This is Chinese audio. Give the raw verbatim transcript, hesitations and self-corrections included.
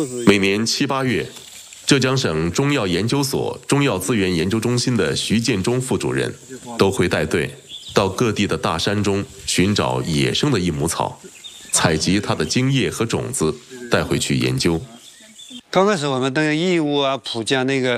每年七八月，浙江省中药研究所中药资源研究中心的徐建中副主任都会带队到各地的大山中寻找野生的益母草，采集它的茎叶和种子，带回去研究。 刚开始我们那个义乌啊、蒲江那个